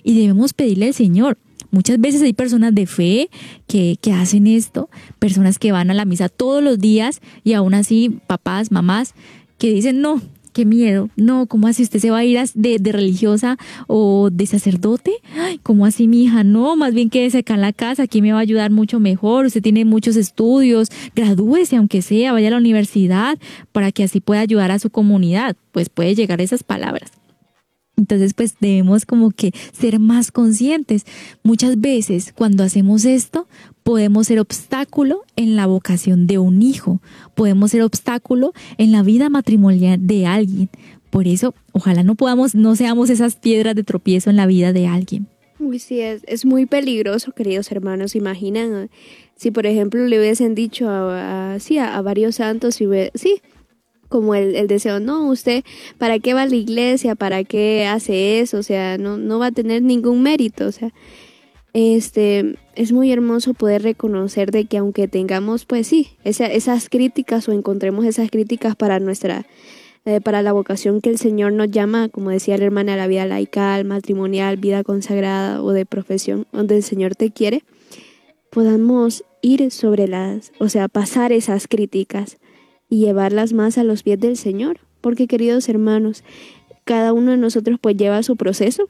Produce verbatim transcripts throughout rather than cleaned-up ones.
y debemos pedirle al Señor. Muchas veces hay personas de fe que, que hacen esto, personas que van a la misa todos los días y aún así papás, mamás que dicen no, qué miedo, no, ¿cómo así usted se va a ir de, de religiosa o de sacerdote? Ay, ¿cómo así mi hija? No, más bien quédese acá en la casa, aquí me va a ayudar mucho mejor, usted tiene muchos estudios, gradúese aunque sea, vaya a la universidad para que así pueda ayudar a su comunidad. Pues puede llegar esas palabras. Entonces, pues debemos como que ser más conscientes. Muchas veces cuando hacemos esto, podemos ser obstáculo en la vocación de un hijo. Podemos ser obstáculo en la vida matrimonial de alguien. Por eso, ojalá no podamos, no seamos esas piedras de tropiezo en la vida de alguien. Uy, sí, es, es muy peligroso, queridos hermanos. Imaginan si, por ejemplo, le hubiesen dicho a, a, sí, a, a varios santos, si hubiera, sí, como el, el deseo, no, usted, ¿para qué va a la iglesia? ¿Para qué hace eso? O sea, no, no va a tener ningún mérito. O sea, este, es muy hermoso poder reconocer de que aunque tengamos, pues sí, esa, esas críticas o encontremos esas críticas para nuestra, eh, para la vocación que el Señor nos llama, como decía la hermana, la vida laical, matrimonial, vida consagrada o de profesión, donde el Señor te quiere, podamos ir sobre las, o sea, pasar esas críticas y llevarlas más a los pies del Señor, porque queridos hermanos, cada uno de nosotros pues lleva su proceso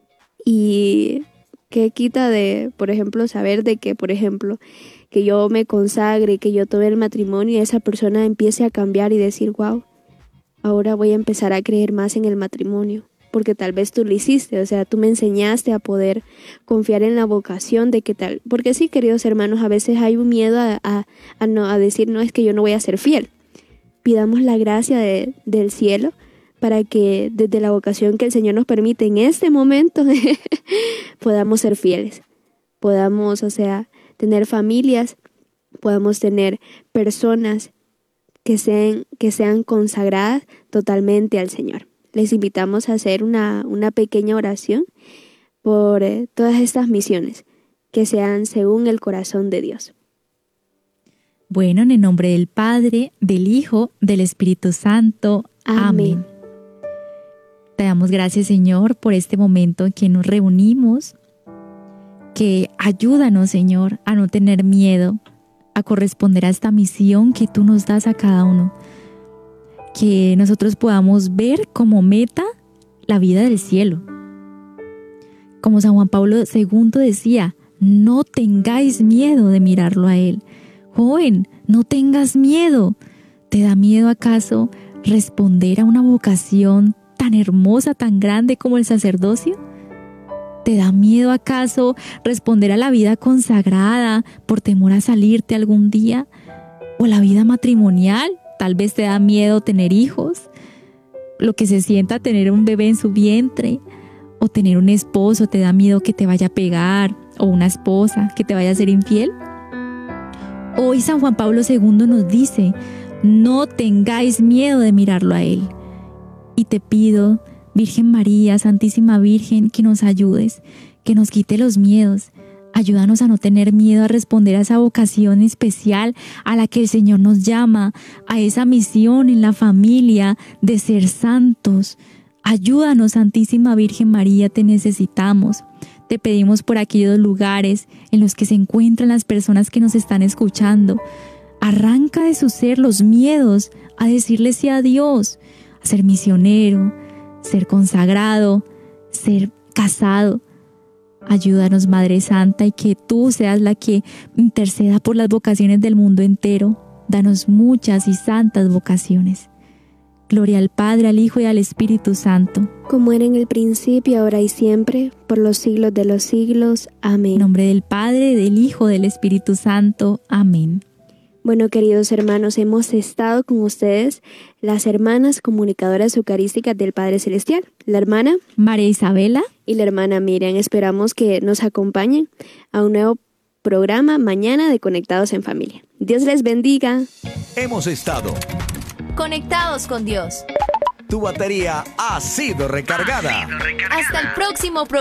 y qué quita de, por ejemplo, saber de que, por ejemplo, que yo me consagre, que yo tome el matrimonio y esa persona empiece a cambiar y decir, wow, ahora voy a empezar a creer más en el matrimonio, porque tal vez tú lo hiciste, o sea, tú me enseñaste a poder confiar en la vocación de que tal, porque sí, queridos hermanos, a veces hay un miedo a, a, a, no, a decir, no, es que yo no voy a ser fiel. Pidamos la gracia de, del cielo para que desde la vocación que el Señor nos permite en este momento podamos ser fieles, podamos, o sea, tener familias, podamos tener personas que sean, que sean consagradas totalmente al Señor. Les invitamos a hacer una, una pequeña oración por eh, todas estas misiones que sean según el corazón de Dios. Bueno, en el nombre del Padre, del Hijo, del Espíritu Santo. Amén. Amén. Te damos gracias, Señor, por este momento en que nos reunimos, que ayúdanos, Señor, a no tener miedo, a corresponder a esta misión que tú nos das a cada uno. Que nosotros podamos ver como meta la vida del cielo. Como San Juan Pablo segundo decía, no tengáis miedo de mirarlo a Él. Joven, no tengas miedo. ¿Te da miedo acaso responder a una vocación tan hermosa, tan grande como el sacerdocio? ¿Te da miedo acaso responder a la vida consagrada por temor a salirte algún día? ¿O la vida matrimonial? Tal vez te da miedo tener hijos, lo que se sienta tener un bebé en su vientre, o tener un esposo, te da miedo que te vaya a pegar, o una esposa que te vaya a ser infiel. Hoy San Juan Pablo segundo nos dice, no tengáis miedo de mirarlo a Él. Y te pido, Virgen María, Santísima Virgen, que nos ayudes, que nos quite los miedos. Ayúdanos a no tener miedo a responder a esa vocación especial a la que el Señor nos llama, a esa misión en la familia de ser santos. Ayúdanos, Santísima Virgen María, te necesitamos. Te pedimos por aquellos lugares en los que se encuentran las personas que nos están escuchando. Arranca de su ser los miedos a decirle sí a Dios, a ser misionero, ser consagrado, ser casado. Ayúdanos, Madre Santa, y que tú seas la que interceda por las vocaciones del mundo entero. Danos muchas y santas vocaciones. Gloria al Padre, al Hijo y al Espíritu Santo. Como era en el principio, ahora y siempre, por los siglos de los siglos. Amén. En nombre del Padre, del Hijo, del Espíritu Santo. Amén. Bueno, queridos hermanos, hemos estado con ustedes las hermanas comunicadoras eucarísticas del Padre Celestial, la hermana María Isabela y la hermana Miriam. Esperamos que nos acompañen a un nuevo programa mañana de Conectados en Familia. Dios les bendiga. Hemos estado conectados con Dios. Tu batería ha sido recargada. Hasta el próximo programa.